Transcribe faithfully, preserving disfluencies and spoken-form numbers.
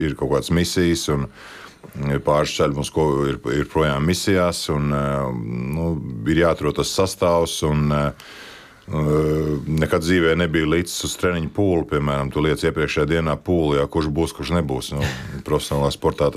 ir kaut kādas misijas, un pāris ceļi mums ir, ir projām misijās, un nu, ir jāatrod tas sastāvs, un nekad dzīvē nebija līdz uz treniņu pūli, piemēram, tu liec iepriekšējā dienā pūli, jā, kurš būs, kurš nebūs. Nu, profesionālā sportā